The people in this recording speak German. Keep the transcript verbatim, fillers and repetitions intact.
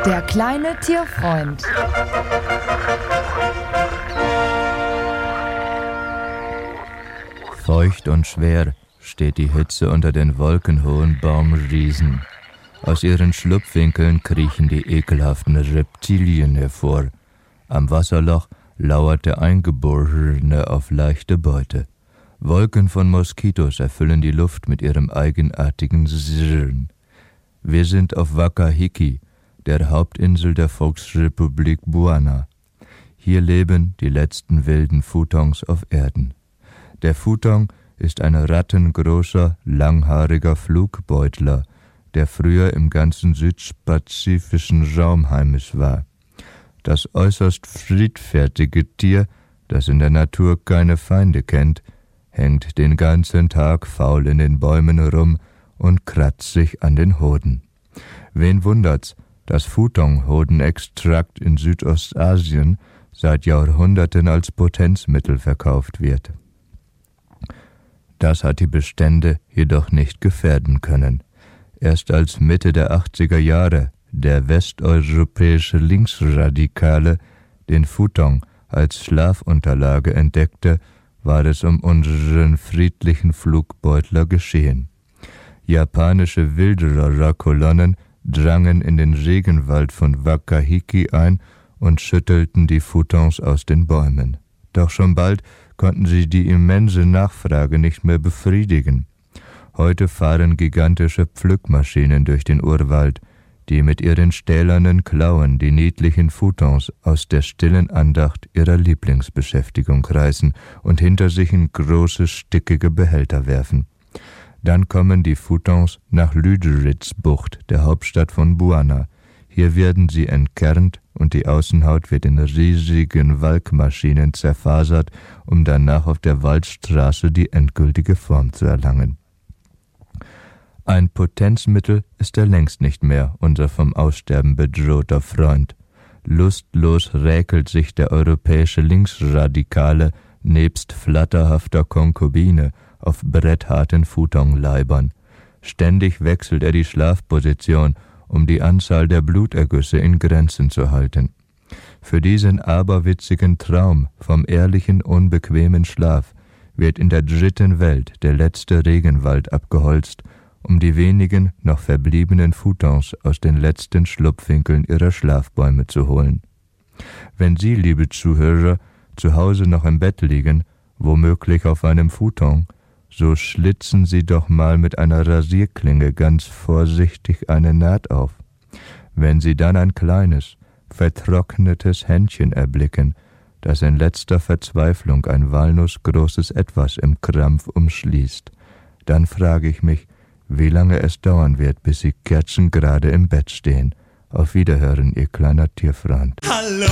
Der kleine Tierfreund. Feucht und schwer steht die Hitze unter den wolkenhohen Baumriesen. Aus ihren Schlupfwinkeln kriechen die ekelhaften Reptilien hervor. Am Wasserloch lauert der Eingeborene auf leichte Beute. Wolken von Moskitos erfüllen die Luft mit ihrem eigenartigen Sirren. Wir sind auf Waka-Hiki, der Hauptinsel der Volksrepublik Buana. Hier leben die letzten wilden Futons auf Erden. Der Futon ist ein rattengroßer, langhaariger Flugbeutler, der früher im ganzen südpazifischen Raum heimisch war. Das äußerst friedfertige Tier, das in der Natur keine Feinde kennt, hängt den ganzen Tag faul in den Bäumen rum und kratzt sich an den Hoden. Wen wundert's, dass Futon-Hodenextrakt in Südostasien seit Jahrhunderten als Potenzmittel verkauft wird. Das hat die Bestände jedoch nicht gefährden können. Erst als Mitte der achtziger Jahre der westeuropäische Linksradikale den Futon als Schlafunterlage entdeckte, war es um unseren friedlichen Flugbeutler geschehen. Japanische Wildererkolonnen drangen in den Regenwald von Waka-Hiki ein und schüttelten die Futons aus den Bäumen. Doch schon bald konnten sie die immense Nachfrage nicht mehr befriedigen. Heute fahren gigantische Pflückmaschinen durch den Urwald, die mit ihren stählernen Klauen die niedlichen Futons aus der stillen Andacht ihrer Lieblingsbeschäftigung reißen und hinter sich in große, stickige Behälter werfen. Dann kommen die Futons nach Lüderitzbucht, der Hauptstadt von Buana. Hier werden sie entkernt und die Außenhaut wird in riesigen Walkmaschinen zerfasert, um danach auf der Waldstraße die endgültige Form zu erlangen. Ein Potenzmittel ist er längst nicht mehr, unser vom Aussterben bedrohter Freund. Lustlos räkelt sich der europäische Linksradikale nebst flatterhafter Konkubine auf brettharten Futonleibern. Ständig wechselt er die Schlafposition, um die Anzahl der Blutergüsse in Grenzen zu halten. Für diesen aberwitzigen Traum vom ehrlichen, unbequemen Schlaf wird in der dritten Welt der letzte Regenwald abgeholzt, um die wenigen noch verbliebenen Futons aus den letzten Schlupfwinkeln ihrer Schlafbäume zu holen. Wenn Sie, liebe Zuhörer, zu Hause noch im Bett liegen, womöglich auf einem Futon, so schlitzen Sie doch mal mit einer Rasierklinge ganz vorsichtig eine Naht auf. Wenn Sie dann ein kleines, vertrocknetes Händchen erblicken, das in letzter Verzweiflung ein walnussgroßes Etwas im Krampf umschließt, dann frage ich mich, wie lange es dauern wird, bis Sie kerzengerade im Bett stehen. Auf Wiederhören, Ihr kleiner Tierfreund. Hallo!